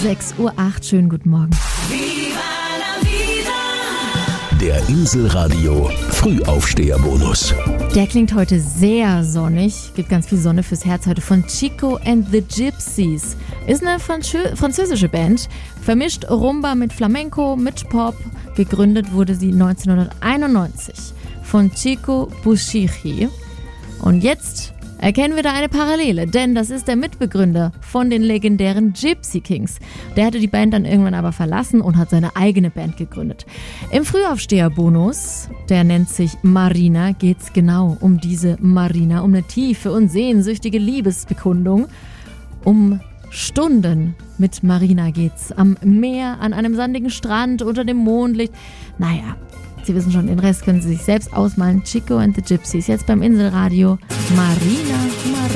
6:08 Uhr. Schönen guten Morgen. Der Inselradio Frühaufsteherbonus. Der klingt heute sehr sonnig. Gibt ganz viel Sonne fürs Herz heute von Chico and the Gypsies. Ist eine französische Band. Vermischt Rumba mit Flamenco, mit Pop. Gegründet wurde sie 1991 von Chico Buschigny. Und jetzt erkennen wir da eine Parallele, denn das ist der Mitbegründer von den legendären Gypsy Kings. Der hatte die Band dann irgendwann aber verlassen und hat seine eigene Band gegründet. Im Frühaufsteherbonus, der nennt sich Marina, geht es genau um diese Marina, um eine tiefe und sehnsüchtige Liebesbekundung. Um Stunden mit Marina geht's am Meer, an einem sandigen Strand, unter dem Mondlicht. Naja, Sie wissen schon, den Rest können Sie sich selbst ausmalen. Chico and the Gypsies, jetzt beim Inselradio. Marina.